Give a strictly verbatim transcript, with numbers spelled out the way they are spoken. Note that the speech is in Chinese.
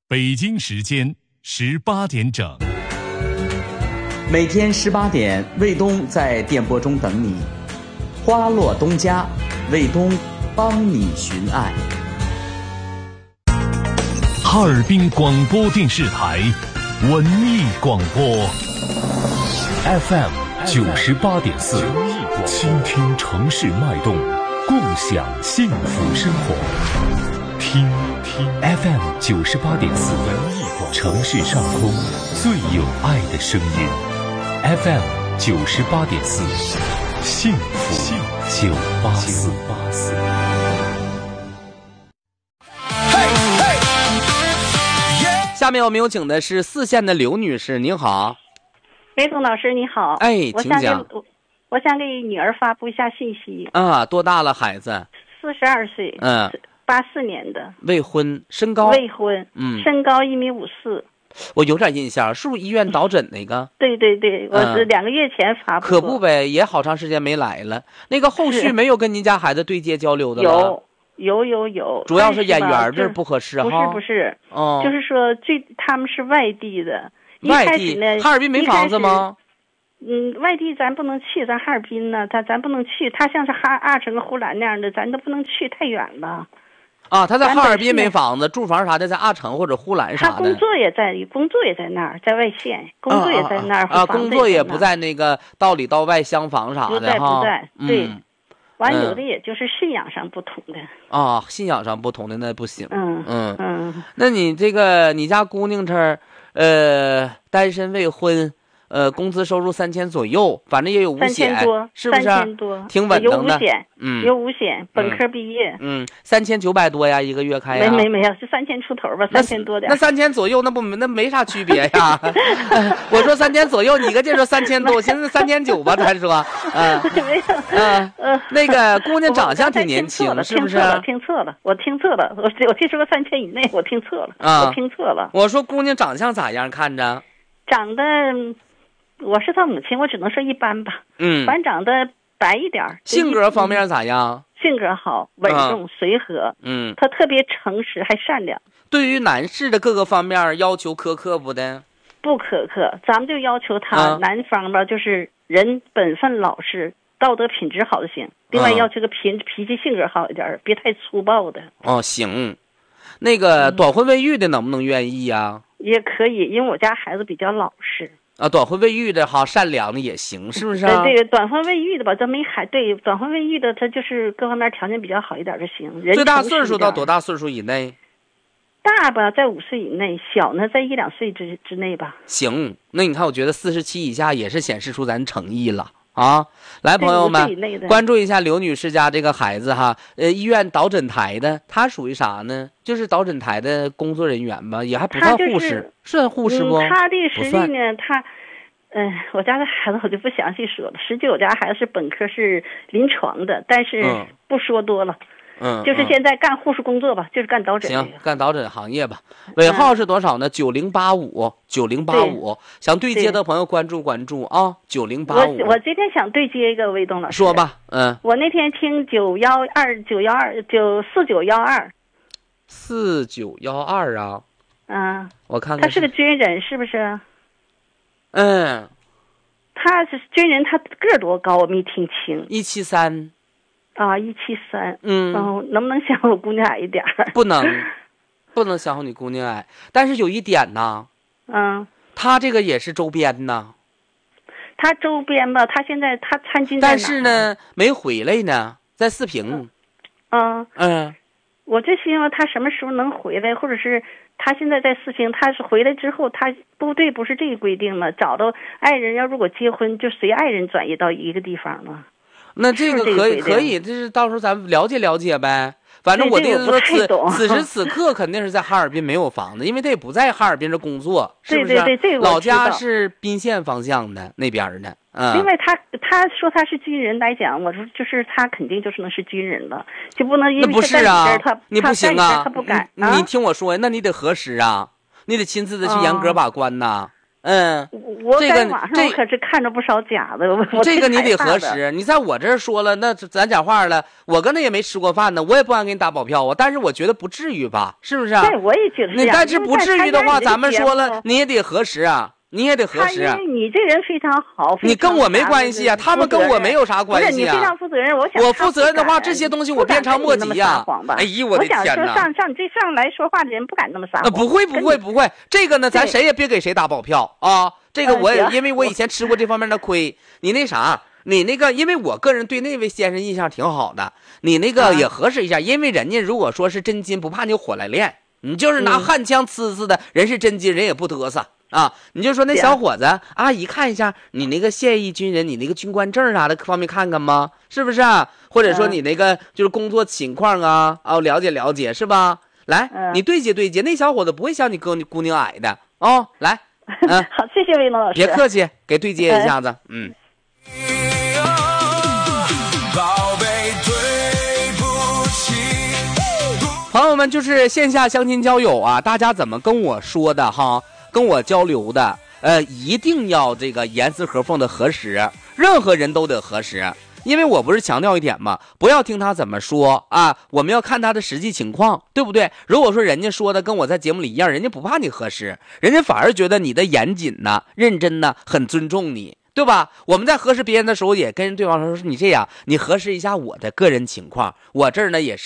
北京时间十八点整， 每天十八点，卫东在电波中等你。花落东家，卫东帮你寻爱。 哈尔滨广播电视台文艺广播 F M 九十八点四，倾听城市脉动，共享幸福生活。听听 F M 九十八点四，城市上空最有爱的声音。F M 九十八点四，幸福九八四。 下面我们有请的是四县的刘女士，您好。 雷总老师你好。 哎， 我想请讲。 给我想给女儿发布一下信息。 啊，多大了孩子？ 四十二岁。 嗯， 八四年的。 未婚，身高？ 未婚。 嗯， 身高一米五四。 我有点印象，是不是医院导诊那个？ 对对对，我是两个月前发布、 嗯。可不呗，也好长时间没来了。那个后续没有跟您家孩子对接交流的了？ 有。有有有， 主要是眼缘这不合适哈。 不是不是， 哦， 就是说最他们是外地的， 外地呢，哈尔滨没房子吗？ 嗯，外地咱不能去，咱哈尔滨呢，咱咱不能去。他像是哈阿城、呼兰那样的，咱都不能去，太远了。 啊，他在哈尔滨没房子，住房啥的在阿城或者呼兰啥的。 他工作也在，工作也在那儿，在外县，工作也在那儿。 啊，工作也不在那个道里道外厢房啥的不在不在，对。 嗯完有的也就是信仰上不同的啊、嗯哦，信仰上不同的那不行。 嗯嗯嗯， 那你这个你家姑娘这儿，呃，单身未婚，呃，工资收入三千左右，反正也有五险， 三千多， 是不是？ 三千多， 挺稳当的。 有五险， 嗯， 有五险，本科毕业。 嗯，三千九百多呀，一个月开呀？ 没没没有，是三千出头吧，三千多点。 那三千左右，那不那没啥区别呀？我说三千左右，你个劲说三千多，我寻思三千九吧，咱说，嗯， 没有， 嗯嗯， 那个姑娘长相挺年轻，是不是？ 听错了，我听错了，我我听说三千以内，我听错了， 啊， 我听错了。 我说姑娘长相咋样？看着， 长得，我是她母亲，我只能说一般吧。 嗯， 反正长得白一点。 性格方面咋样？ 性格好，稳重、 啊、 随和。 嗯， 她特别诚实，还善良。 对于男士的各个方面要求苛刻不的？ 不苛刻，咱们就要求他、 啊、 男方吧，就是人本分老实，道德品质好就行。另外要求个脾脾气性格好一点，别太粗暴的。 哦，行。那个短婚未育的能不能愿意呀、啊？ 也可以，因为我家孩子比较老实。 啊，短婚未育的哈，善良的也行，是不是、啊？ 对对，短婚未育的吧，咱没孩，对，短婚未育的，他就是各方面条件比较好一点就行。人最大岁数到多大岁数以内？ 大吧，在五岁以内；小呢，在一两岁之之内吧。 行，那你看，我觉得四十七以下也是显示出咱诚意了啊！来，朋友们，关注一下刘女士家这个孩子哈。呃，医院导诊台的，他属于啥呢？就是导诊台的工作人员吧，也还不算护士， 就是、 算护士不？ 嗯、他的实力呢，他，嗯、呃，我家的孩子我就不详细说了。实际我家孩子是本科，是临床的，但是不说多了。 嗯， 就是现在干护士工作吧，嗯、就是干导诊、这个。 行，干导诊行业吧。尾号是多少呢？九零八五九零八五。想对接的朋友关注关注啊，九零八五。 我我今天想对接一个魏东老师。 说吧，嗯。 我那天听九幺二九幺二九四九幺二。 四九幺二啊。 嗯。 我看看。 他是个军人，是不是？ 嗯。 他是军人，他个儿多高？我没听清。 一七三。 啊，一七三， 嗯、 哦，能不能想我姑娘矮一点儿？ 不能，不能想你姑娘矮。但是有一点呐， 嗯， 他这个也是周边呐。 他周边吧，他现在他参军， 但是呢，没回来呢，在四平。 嗯嗯， 我就希望他什么时候能回来，或者是他现在在四平，他是回来之后，他部队不是这个规定吗？找到爱人要如果结婚，就随爱人转移到一个地方嘛。 那这个可以可以，就是到时候咱们了解了解呗。反正我的意思说，此此时此刻肯定是在哈尔滨没有房子，因为他也不在哈尔滨这工作，是不是？ 对对对，这个老家是宾县方向的那边的。嗯。 另外，他他说他是军人来讲，我说就是他肯定就是能是军人了，就不能因为那不是啊， 他你不行啊， 他不敢。 你你听我说，那你得核实啊，你得亲自的去严格把关呐。嗯， 我我这个网上可是看着不少假的，我这个你得核实。你在我这儿说了，那咱讲话了，我跟他也没吃过饭呢，我也不敢给你打保票啊。但是我觉得不至于吧，是不是啊？ 对，我也觉得是。 你但是不至于的话，咱们说了，你也得核实啊。你也得核实啊！ 你这人非常好， 你跟我没关系啊，他们跟我没有啥关系啊。 你非常负责任，我想我负责任的话，这些东西我鞭长莫及呀。哎呦我的天哪！ 我想说上上这上来说话的人不敢那么撒谎。 不会不会不会，这个呢，咱谁也别给谁打保票啊。这个我也因为我以前吃过这方面的亏。你那啥，你那个，因为我个人对那位先生印象挺好的，你那个也核实一下，因为人家如果说是真金，不怕你火来练，你就是拿焊枪呲呲的，人是真金，人也不嘚瑟。啊，你就说那小伙子，阿姨看一下你那个现役军人，你那个军官证啥的，方便看看吗？是不是啊？或者说你那个就是工作情况啊，啊，了解了解是吧？来， 嗯、 你对接对接，那小伙子不会像你哥你姑娘矮的啊、哦。来，嗯， 好，谢谢魏龙老师， 别客气，给对接一下子，嗯。朋友们，就是线下相亲交友啊，大家怎么跟我说的哈？跟我交流的，呃，一定要这个严丝合缝的核实，任何人都得核实，因为我不是强调一点嘛，不要听他怎么说啊，我们要看他的实际情况，对不对？如果说人家说的跟我在节目里一样，人家不怕你核实，人家反而觉得你的严谨呐、认真呐，很尊重你，对吧？我们在核实别人的时候，也跟对方说，你这样，你核实一下我的个人情况，我这儿呢也是。